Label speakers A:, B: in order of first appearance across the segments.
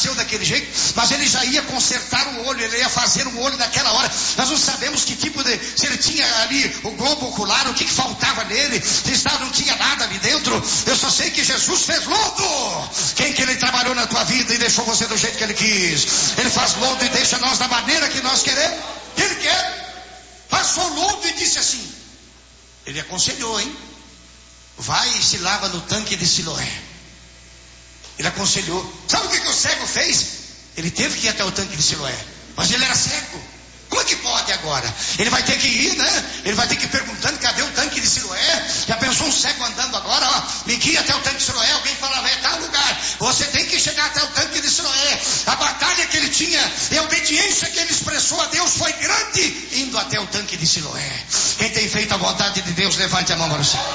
A: nasceu daquele jeito, mas ele já ia consertar o olho, ele ia fazer um olho naquela hora. Nós não sabemos que tipo de, se ele tinha ali o globo ocular, o que faltava nele, se não tinha nada ali dentro. Eu só sei que Jesus fez lodo. Quem que ele trabalhou na tua vida e deixou você do jeito que ele quis? Ele faz lodo e deixa nós da maneira que nós queremos. Ele quer. Passou lodo e disse assim, ele aconselhou, hein? Vai e se lava no tanque de Siloé. Ele aconselhou. Sabe o que o cego fez? Ele teve que ir até o tanque de Siloé, mas ele era cego. Como é que pode agora? Ele vai ter que ir, né? Ele vai ter que ir perguntando, cadê o tanque de Siloé? Já pensou um cego andando agora, ó, me guia até o tanque de Siloé, alguém falava, é tal lugar, você tem que chegar até o tanque de Siloé. A batalha que ele tinha e a obediência que ele expressou a Deus foi grande, indo até o tanque de Siloé. Quem tem feito a vontade de Deus, levante a mão para o céu.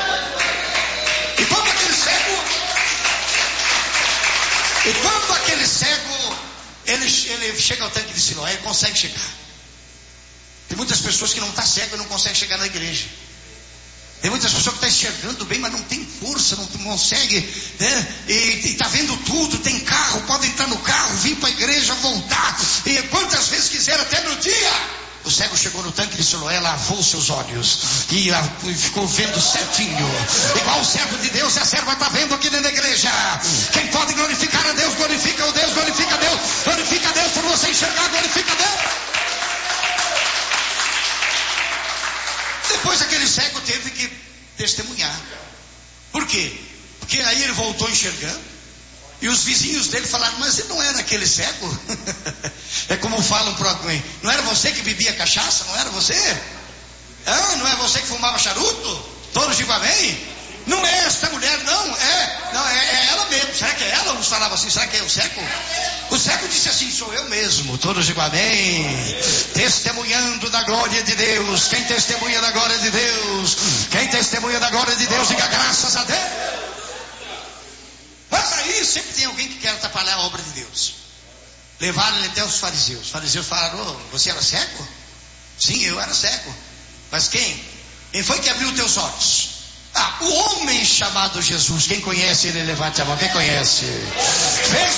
A: E quando aquele cego, ele chega ao tanque de Siloé, ele consegue chegar. Tem muitas pessoas que não estão cegas e não conseguem chegar na igreja. Tem muitas pessoas que estão enxergando bem, mas não tem força, não consegue, né? E está vendo tudo, tem carro, pode entrar no carro, vir para a igreja, voltar, e quantas vezes quiser até no dia. O cego chegou no tanque de Siloé, lavou seus olhos e ficou vendo certinho, igual o servo de Deus e a serva está vendo aqui dentro da igreja. Quem pode glorificar a Deus, glorifica o Deus, glorifica a Deus, glorifica a Deus por você enxergar, glorifica a Deus. Depois aquele cego teve que testemunhar. Por quê? Porque aí ele voltou enxergando. E os vizinhos dele falaram, mas ele não era aquele cego? É como falam para alguém, não era você que bebia cachaça? Não era você? Ah, não é você que fumava charuto? Todos digam amém? Não é esta mulher, não, é ela mesmo. Será que é ela? Uns falavam assim, será que é o cego? O cego disse assim, sou eu mesmo. Todos digam amém. Testemunhando da glória de Deus. Quem testemunha da glória de Deus? Quem testemunha da glória de Deus, diga graças a Deus. Mas aí sempre tem alguém que quer atrapalhar a obra de Deus. Levaram ele até os fariseus. Os fariseus falaram, oh, você era cego? Sim, eu era cego. Mas quem? Quem foi que abriu os teus olhos? Ah, o homem chamado Jesus. Quem conhece ele, levante a mão. Quem conhece? Fez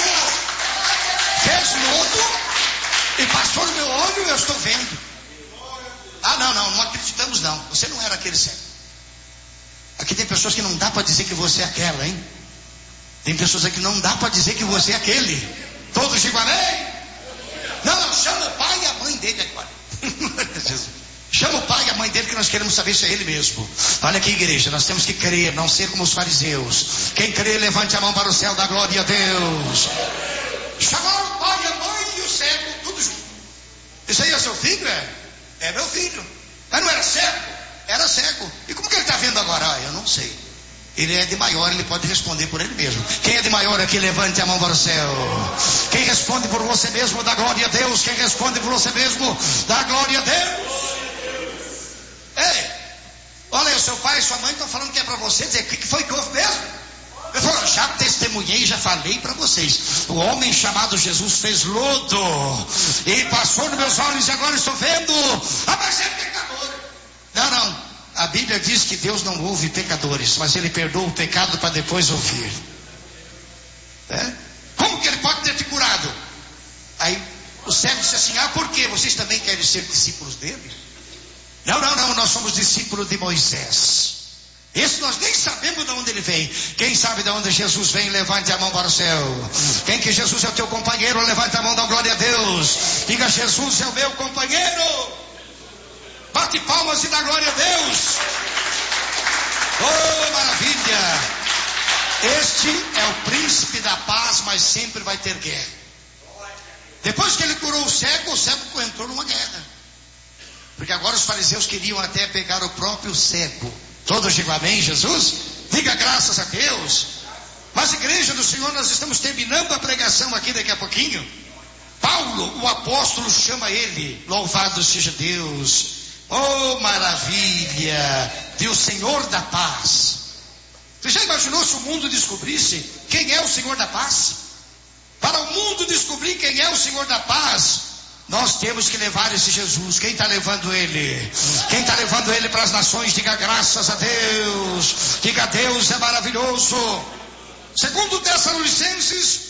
A: lodo e passou no meu olho e eu estou vendo. Ah, não acreditamos não. Você não era aquele cego. Aqui tem pessoas que não dá para dizer que você é aquela, hein? Tem pessoas aqui que não dá para dizer que você é aquele. Todos digam amém? Não, chama o pai e a mãe dele agora. Chama o pai e a mãe dele que nós queremos saber se é ele mesmo. Olha aqui, igreja, nós temos que crer, não ser como os fariseus. Quem crê, levante a mão para o céu da glória a Deus. Chamaram o pai, a mãe e o cego, tudo junto. Isso aí é seu filho? É meu filho. Mas não era cego? Era cego. E como que ele está vendo agora? Ah, eu não sei. Ele é de maior, ele pode responder por ele mesmo. Quem é de maior aqui, levante a mão para o céu. Quem responde por você mesmo, dá glória a Deus. Quem responde por você mesmo, dá glória a Deus. Ei, olha, o seu pai e sua mãe estão falando que é para você dizer, o que foi que houve mesmo? Eu falo, já testemunhei, já falei para vocês. O homem chamado Jesus fez lodo e passou nos meus olhos e agora estou vendo. Ah, mas é pecador. Não. A Bíblia diz que Deus não ouve pecadores, mas Ele perdoa o pecado para depois ouvir. Como que Ele pode ter te curado? Aí o cego disse assim, ah, por quê? Vocês também querem ser discípulos dele? Não, nós somos discípulos de Moisés. Esse nós nem sabemos de onde ele vem. Quem sabe de onde Jesus vem, levante a mão para o céu. Quem que Jesus é o teu companheiro, levante a mão, dá glória a Deus. Diga, Jesus é o meu companheiro. Bate palmas e dá glória a Deus. Oh, maravilha. Este é o príncipe da paz, mas sempre vai ter guerra. Depois que ele curou o cego entrou numa guerra. Porque agora os fariseus queriam até pegar o próprio cego. Todos digam amém, Jesus? Diga graças a Deus. Mas igreja do Senhor, nós estamos terminando a pregação aqui daqui a pouquinho. Paulo, o apóstolo, chama ele. Louvado seja Deus. Oh, maravilha, Deus Senhor da paz. Você já imaginou se o mundo descobrisse quem é o Senhor da paz? Para o mundo descobrir quem é o Senhor da paz, nós temos que levar esse Jesus. Quem está levando ele? Quem está levando ele para as nações? Diga graças a Deus. Diga Deus é maravilhoso. Segundo Tessalonicenses